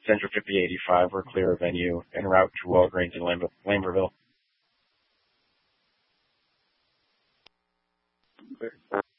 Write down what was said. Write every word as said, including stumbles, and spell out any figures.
Central fifty eighty-five, we're clear of venue en route to Walgreens in Lamb- Lambertville.